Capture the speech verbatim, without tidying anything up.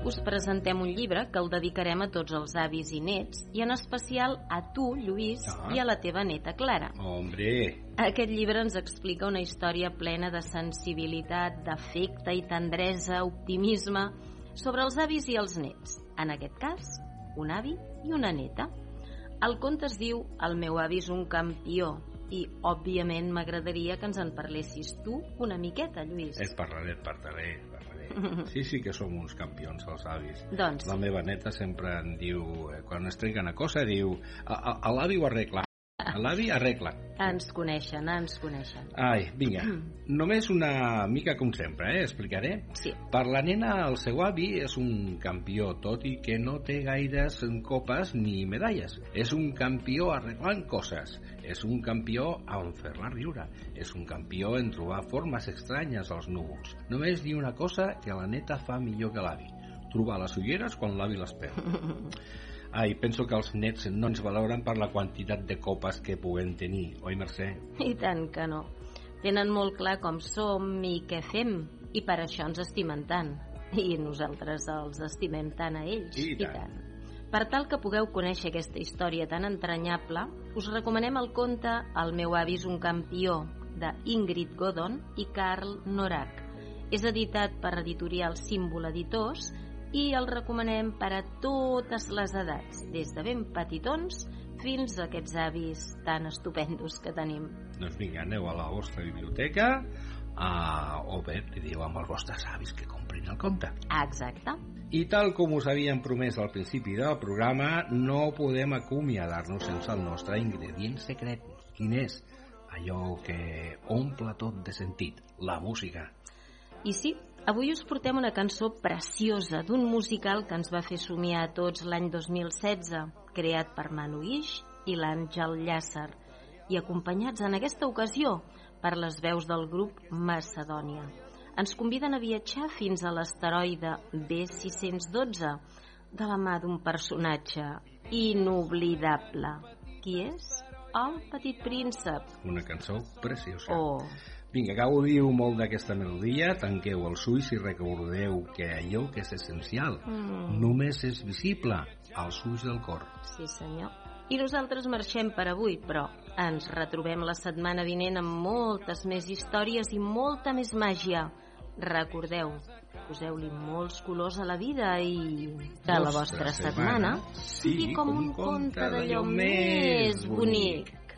us presentem un llibre que el dedicarem a tots els avis i nets, i en especial a tu, Lluís, ah. i a la teva neta, Clara. Hombre! Aquest llibre ens explica una història plena de sensibilitat, d'afecte i tendresa, optimisme, sobre els avis i els nets. En aquest cas, un avi i una neta. El conte es diu El meu avi és un campió i, òbviament, m'agradaria que ens en parlessis tu una miqueta, Lluís. Et parlaré, et parlaré, et parlaré. Sí, sí que som uns campions, els avis. Doncs... La meva neta sempre em diu, quan es trenca una cosa, diu, l'avi ho arregla. L'avi arregla. Ens coneixen, ens coneixen. Ai, vinga, només una mica com sempre, eh? Explicaré. Sí. Per la nena, el seu avi és un campió, tot i que no té gaires copes ni medalles. És un campió arreglant coses. És un campió en fer-la riure. És un campió en trobar formes estranyes als núvols. Només dir una cosa que la neta fa millor que l'avi: trobar les ulleres quan l'avi les perd. Ai, penso que els nets no ens valoren per la quantitat de copes que puguem tenir, oi, Mercè? I tant que no. Tenen molt clar com som i què fem, i per això ens estimen tant. I nosaltres els estimem tant a ells. I tant. I tant. Per tal que pugueu conèixer aquesta història tan entranyable, us recomanem el conte El meu avi és un campió, de Ingrid Godon i Carl Norack. És editat per Editorial Símbol Editors i el recomanem per a totes les edats, des de ben petitons fins a aquests avis tan estupendos que tenim. Doncs vinga, aneu a la vostra biblioteca uh, o bé li dieu amb els vostres avis que comprin el conte. Exacte. I tal com us havíem promès al principi del programa, no podem acomiadar-nos sense el nostre ingredient secret. Quin és? Allò que omple tot de sentit, la música. I sí, avui us portem una cançó preciosa d'un musical que ens va fer somiar a tots l'any dos mil setze, creat per Manu Guix i l'Àngel Llàcer, i acompanyats en aquesta ocasió per les veus del grup Macedònia. Ens conviden a viatjar fins a l'asteroide B sis cents dotze, de la mà d'un personatge inoblidable. Qui és? El Petit Príncep. Una cançó preciosa. Oh... Vinga, gaudiu molt d'aquesta melodia, tanqueu els ulls i recordeu que allò que és essencial mm. només és visible als ulls del cor. Sí, senyor. I nosaltres marxem per avui, però ens retrobem la setmana vinent amb moltes més històries i molta més màgia. Recordeu, poseu-li molts colors a la vida i que la vostra setmana sigui com un conte d'allò més bonic.